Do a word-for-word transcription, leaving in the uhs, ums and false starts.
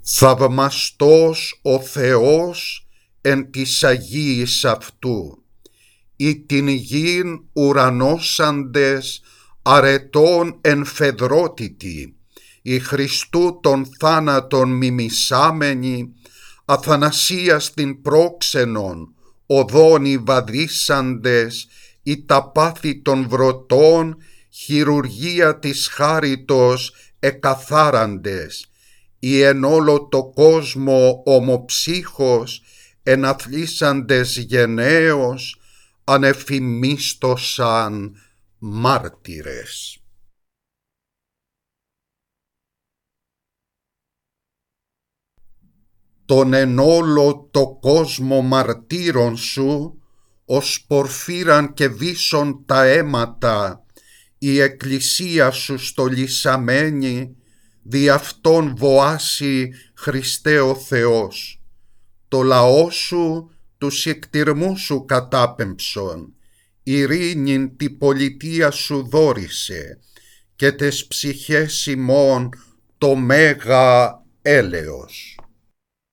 Θαυμαστός ο Θεός εν της Αγίης αυτού, ή την γην ουρανώσαντες αρετών εν φεδρότητη, η Χριστού των θάνατων μιμησάμενοι, αθανασίας την πρόξενον, οδόνοι βαδίσαντες, η τα πάθη των βρωτών, χειρουργία της χάριτος εκαθάραντες, οι εν όλο το κόσμο ομοψύχος, εναθλίσαντες γενναίος, ανεφημίστοσαν μάρτυρες. Τον εν όλο το κόσμο μαρτύρων σου, ως πορφύραν και βίσσον τα αίματα, η εκκλησία σου στολισαμένη, δι' αυτόν βοάσει Χριστέ ο Θεός. Το λαό σου τους εκτιρμού σου κατάπεμψον, ειρήνην τη πολιτεία σου δόρισε, και τες ψυχές ημών το μέγα έλεος.